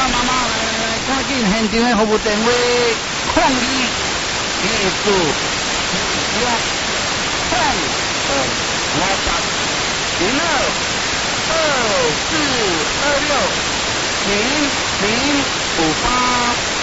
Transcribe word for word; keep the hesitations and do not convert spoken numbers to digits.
爸妈妈来来来，赶紧现场的服务电话抗议，记住，一、三、二、五、八、零二、二四二六零零五八。